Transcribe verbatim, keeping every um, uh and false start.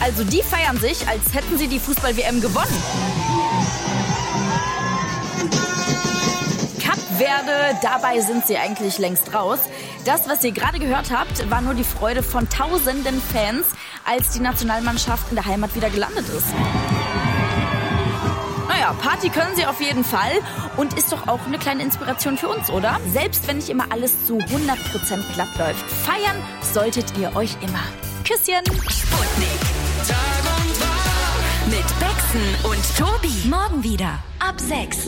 Also die feiern sich, als hätten sie die Fußball-W M gewonnen. Kap Verde, dabei sind sie eigentlich längst raus. Das, was ihr gerade gehört habt, war nur die Freude von tausenden Fans, als die Nationalmannschaft in der Heimat wieder gelandet ist. Naja, Party können sie auf jeden Fall und ist doch auch eine kleine Inspiration für uns, oder? Selbst wenn nicht immer alles zu hundert Prozent glatt läuft, feiern solltet ihr euch immer. Küsschen! Sputnik. Tag und Tag mit Bexen und Tobi. Morgen wieder ab sechs.